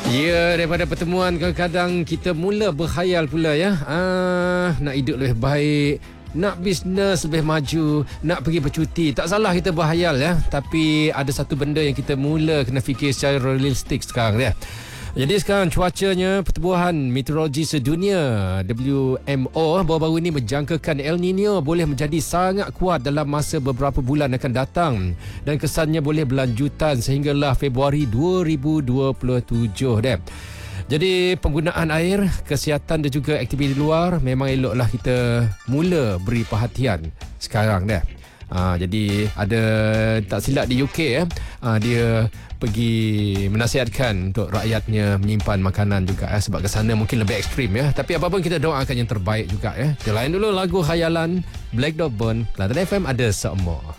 Ya, daripada pertemuan kadang-kadang kita mula berkhayal pula ya. Nak hidup lebih baik, nak bisnes lebih maju, nak pergi bercuti. Tak salah kita berkhayal ya. Tapi ada satu benda yang kita mula kena fikir secara realistik sekarang ya. Jadi sekarang cuacanya, Pertubuhan Meteorologi Sedunia WMO baru-baru ini menjangkakan El Nino boleh menjadi sangat kuat dalam masa beberapa bulan akan datang dan kesannya boleh berlanjutan sehinggalah Februari 2027 dah. Jadi penggunaan air, kesihatan dan juga aktiviti luar memang eloklah kita mula beri perhatian sekarang dah. Jadi ada tak silap di UK dia pergi menasihatkan untuk rakyatnya menyimpan makanan juga sebab ke sana mungkin lebih ekstrim ya. Tapi apa pun kita doakan yang terbaik juga ya. Kita lain dulu lagu khayalan Black Dog Bone. Kelantan FM ada semua.